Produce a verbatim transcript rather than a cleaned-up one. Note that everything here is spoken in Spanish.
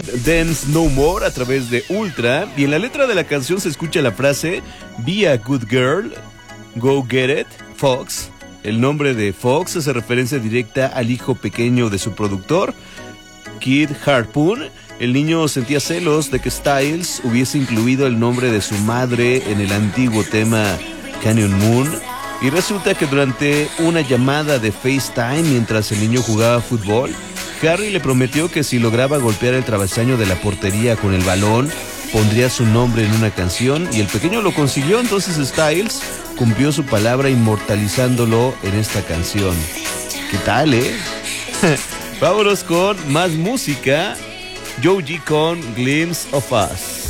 Dance No More a través de Ultra, y en la letra de la canción se escucha la frase Be a good girl, go get it, Fox. El nombre de Fox hace referencia directa al hijo pequeño de su productor, Kid Harpoon. El niño sentía celos de que Styles hubiese incluido el nombre de su madre en el antiguo tema Canyon Moon, y resulta que durante una llamada de FaceTime mientras el niño jugaba fútbol, Harry le prometió que si lograba golpear el travesaño de la portería con el balón, pondría su nombre en una canción, y el pequeño lo consiguió. Entonces Styles cumplió su palabra inmortalizándolo en esta canción. ¿Qué tal, eh? Vámonos con más música. Joji con Glimpse of Us.